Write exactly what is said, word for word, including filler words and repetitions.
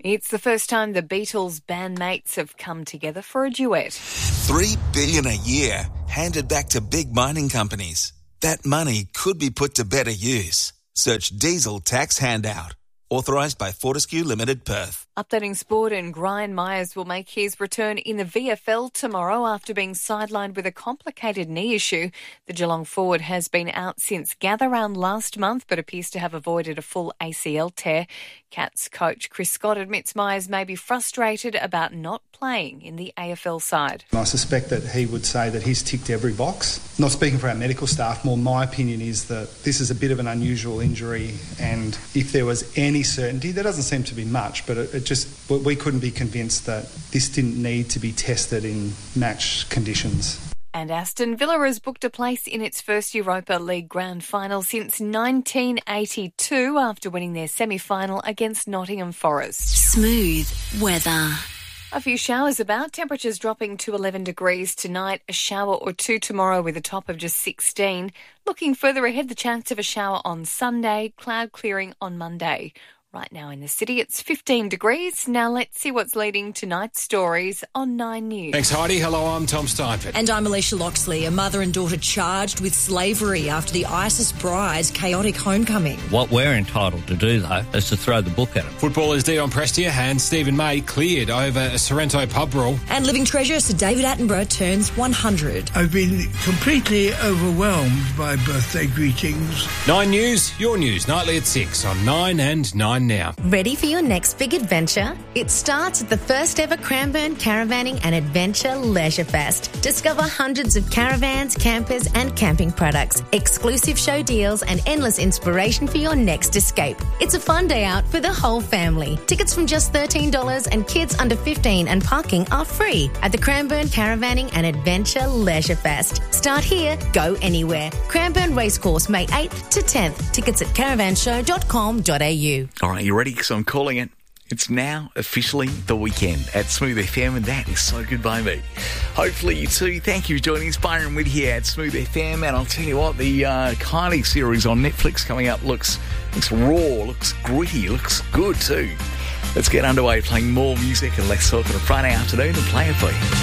It's the first time the Beatles bandmates have come together for a duet. Three billion dollars a year handed back to big mining companies. That money could be put to better use. Search diesel tax handout. Authorised by Fortescue Limited Perth. Updating sport, and Brian Myers will make his return in the V F L tomorrow after being sidelined with a complicated knee issue. The Geelong forward has been out since gather round last month but appears to have avoided a full A C L tear. Cats coach Chris Scott admits Myers may be frustrated about not playing in the A F L side. I suspect that he would say that he's ticked every box. Not speaking for our medical staff, more my opinion is that this is a bit of an unusual injury, and if there was any certainty, there doesn't seem to be much, but it, it just, we couldn't be convinced that this didn't need to be tested in match conditions. And Aston Villa has booked a place in its first Europa League grand final since nineteen eighty-two after winning their semi-final against Nottingham Forest. Smooth weather. A few showers about, temperatures dropping to eleven degrees tonight, a shower or two tomorrow with a top of just sixteen. Looking further ahead, the chance of a shower on Sunday, cloud clearing on Monday. Right now in the city, it's fifteen degrees. Now let's see what's leading tonight's stories on Nine News. Thanks, Heidi. Hello, I'm Tom Steinfeld. And I'm Alicia Loxley, a mother and daughter charged with slavery after the ISIS bride's chaotic homecoming. What we're entitled to do, though, is to throw the book at them. Footballers Dion Prestia and Stephen May cleared over a Sorrento pub brawl. And living treasure Sir David Attenborough turns one hundred. I've been completely overwhelmed by birthday greetings. Nine News, your news, nightly at six on Nine and Nine Now. Ready for your next big adventure? It starts at the first ever Cranbourne Caravanning and Adventure Leisure Fest. Discover hundreds of caravans, campers and camping products, exclusive show deals and endless inspiration for your next escape. It's a fun day out for the whole family. Tickets from just thirteen dollars and kids under fifteen and parking are free at the Cranbourne Caravanning and Adventure Leisure Fest. Start here, go anywhere. Cranbourne Racecourse, May eighth to tenth. Tickets at caravan show dot com dot a u. All right, you ready? Because I'm calling it. It's now officially the weekend at Smooth F M, and that is so good by me. Hopefully you too. Thank you for joining us. Byron with you at Smooth F M, and I'll tell you what, the uh, Kylie series on Netflix coming up looks looks raw, looks gritty, looks good too. Let's get underway playing more music, and let's talk on a Friday afternoon and play it for you.